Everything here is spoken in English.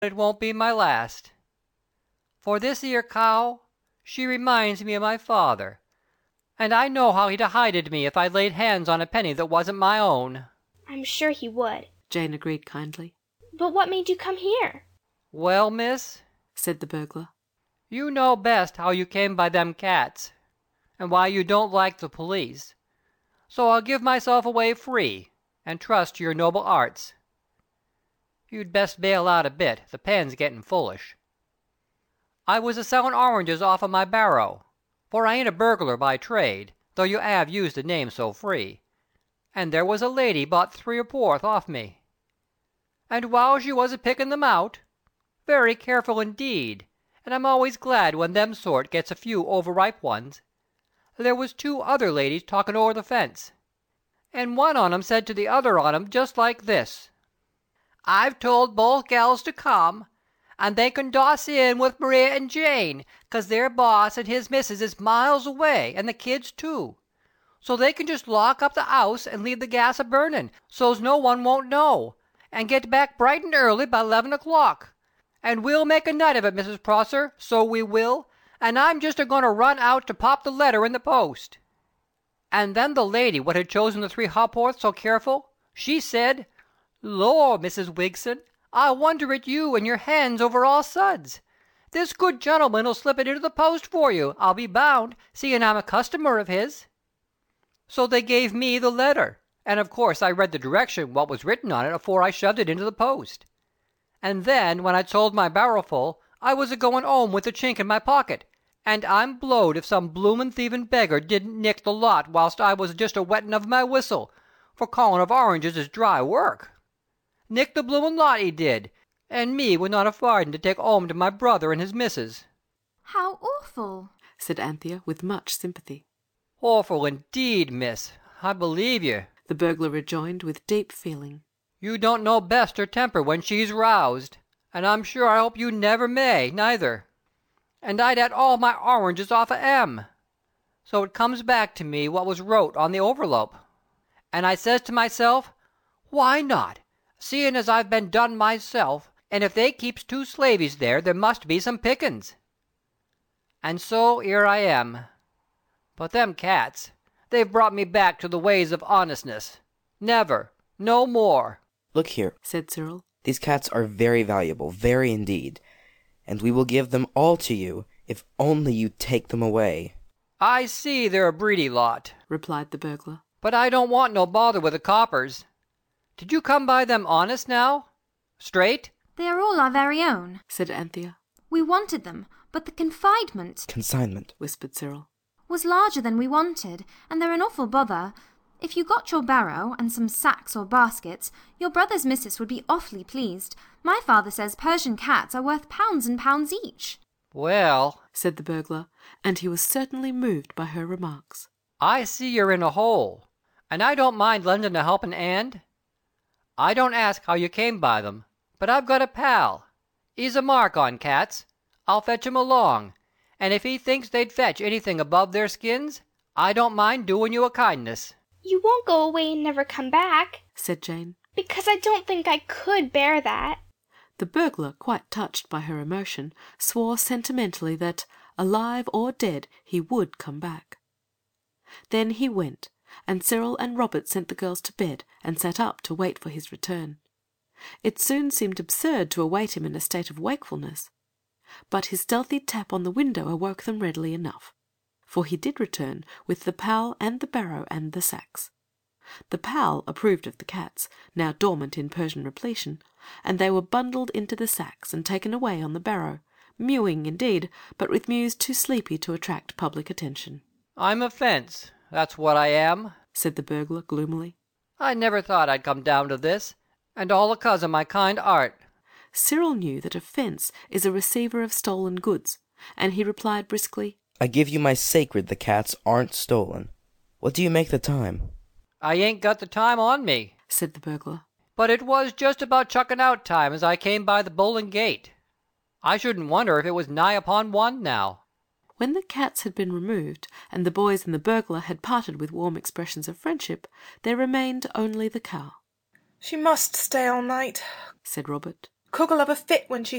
it won't be my last. For this 'ere cow, she reminds me of my father, and I know how he'd a hided me if I laid hands on a penny that wasn't my own." "I'm sure he would," Jane agreed kindly. "but what made you come here?" "Well, miss," said the burglar, "you know best how you came by them cats, and why you don't like the police, so I'll give myself away free, and trust to your noble arts. You'd best bail out a bit, the pen's getting fullish. I was a sellin' oranges off of my barrow, for I ain't a burglar by trade, though you 'ave used the name so free, and there was a lady bought 3 or 4th off me. And while she was a picking them out, very careful indeed, and I'm always glad when them sort gets a few overripe ones, there was 2 other ladies talking o'er the fence, and one on 'em said to the other on 'em just like this: "'I've told both gals to come, and they can doss in with Maria and Jane, 'cause their boss and his missus is miles away, and the kids too. So they can just lock up the 'ouse and leave the gas a burnin', so's no one won't know, and get back bright and early by 11 o'clock. And we'll make a night of it, Mrs. Prosser, so we will, and I'm just a goin' to run out to pop the letter in the post.' And then the lady what had chosen the 3 ha'porths so careful, she said, 'Lor, Mrs. Wigson, I wonder at you and your hands over all suds. This good gentleman'll slip it into the post for you, I'll be bound, seeing I'm a customer of his.' So they gave me the letter, and of course I read the direction what was written on it afore I shoved it into the post. And then, when I'd sold my barrowful, I was a goin' 'ome with the chink in my pocket, and I'm blowed if some bloomin' thievin' beggar didn't nick the lot whilst I was just a wettin' of my whistle, for callin' of oranges is dry work. Nicked the bloomin' lot he did, and me with not a farden to take 'ome to my brother and his missus." "How awful!" said Anthea with much sympathy. "Awful indeed, miss, I believe you," the burglar rejoined with deep feeling. "You don't know best her temper when she's roused, and I'm sure I hope you never may, neither. And I'd 'ad all my oranges off of 'em. So it comes back to me what was wrote on the overlope, and I says to myself, why not, seeing as I've been done myself, and if they keeps 2 slavies there must be some pickin's. And so 'ere I am. But them cats, they've brought me back to the ways of honestness. Never, no more." "Look here," said Cyril. "these cats are very valuable, very indeed, and we will give them all to you if only you take them away." "I see they're a breedy lot," replied the burglar, "but I don't want no bother with the coppers. Did you come by them honest now? Straight?" "They are all our very own," said Anthea. "We wanted them, but the Consignment, whispered Cyril, was larger than we wanted, and they're an awful bother. If you got your barrow and some sacks or baskets, your brother's missus would be awfully pleased. My father says Persian cats are worth pounds and pounds each." "Well," said the burglar, and he was certainly moved by her remarks, "I see you're in a hole, and I don't mind lending a helping 'and. I don't ask how you came by them, but I've got a pal. He's a mark on cats. I'll fetch him along, and if he thinks they'd fetch anything above their skins, I don't mind doing you a kindness." "You won't go away and never come back?" said Jane. "Because I don't think I could bear that." The burglar, quite touched by her emotion, swore sentimentally that, alive or dead, he would come back. Then he went, and Cyril and Robert sent the girls to bed and sat up to wait for his return. It soon seemed absurd to await him in a state of wakefulness, but his stealthy tap on the window awoke them readily enough, for he did return with the pal and the barrow and the sacks. The pal approved of the cats, now dormant in Persian repletion, and they were bundled into the sacks and taken away on the barrow, mewing indeed, but with mews too sleepy to attract public attention. "I'm a fence, that's what I am," said the burglar gloomily. "I never thought I'd come down to this, and all 'cause of my kind 'art." Cyril knew that a fence is a receiver of stolen goods, and he replied briskly, "I give you my sacred the cats aren't stolen. What do you make the time?" "I ain't got the time on me," said the burglar, "but it was just about chucking out time as I came by the Bull and Gate. I shouldn't wonder if it was nigh upon 1 now." When the cats had been removed, and the boys and the burglar had parted with warm expressions of friendship, there remained only the cow. "She must stay all night," said Robert. Cook'll have a fit when she